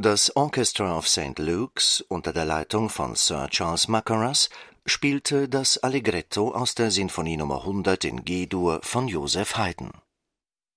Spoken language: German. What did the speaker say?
Das Orchestra of St. Luke's unter der Leitung von Sir Charles Mackerras spielte das Allegretto aus der Sinfonie Nr. 100 in G-Dur von Joseph Haydn.